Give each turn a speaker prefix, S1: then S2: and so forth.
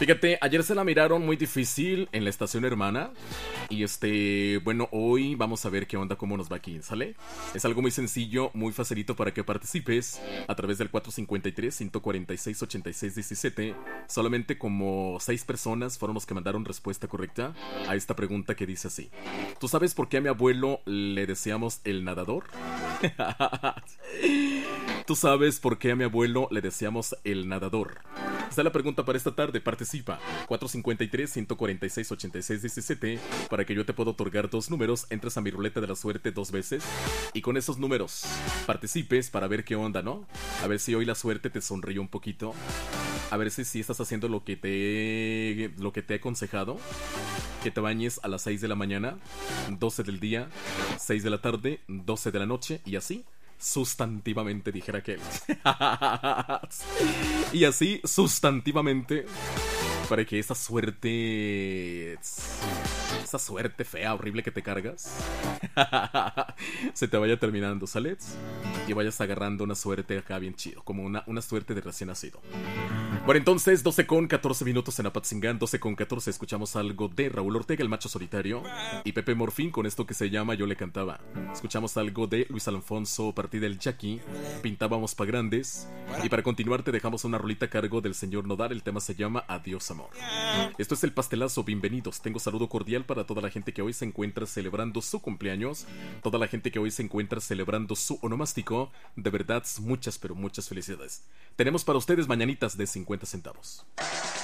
S1: Fíjate, ayer se la miraron muy difícil en la estación hermana. Y bueno, hoy vamos a ver qué onda, cómo nos va aquí, ¿sale? Es algo muy sencillo, muy facilito para que participes a través del 453-146-8617. Solamente como 6 personas fueron los que mandaron respuesta correcta a esta pregunta que dice así. ¿Tú sabes por qué a mi abuelo le decíamos el nadador? ¿Tú sabes por qué a mi abuelo le decíamos el nadador? Esta es la pregunta para esta tarde. Participa 453-146-8617 para que yo te pueda otorgar 2 números. Entras a mi ruleta de la suerte 2 veces y con esos números participes para ver qué onda, ¿no? A ver si hoy la suerte te sonríe un poquito. A ver si estás haciendo lo que te he aconsejado. Que te bañes a las 6 de la mañana, 12 del día, 6 de la tarde, 12 de la noche y así sustantivamente, dijera aquel. Y así sustantivamente, para que esa suerte fea, horrible que te cargas se te vaya terminando, ¿sale? Y vayas agarrando una suerte acá bien chido, como una suerte de recién nacido. Bueno, entonces 12 con 14 minutos en Apatzingán. 12 con 14 escuchamos algo de Raúl Ortega, el macho solitario, y Pepe Morfín con esto que se llama Yo le cantaba. Escuchamos algo de Luis Alfonso, partida del Jackie, Pintábamos pa' grandes. Y para continuar te dejamos una rolita a cargo del señor Nodal. El tema se llama Adiós amor. Esto es El Pastelazo, bienvenidos. Tengo saludo cordial para toda la gente que hoy se encuentra celebrando su cumpleaños, toda la gente que hoy se encuentra celebrando su onomástico. De verdad, muchas pero muchas felicidades. Tenemos para ustedes mañanitas de 50 centavos.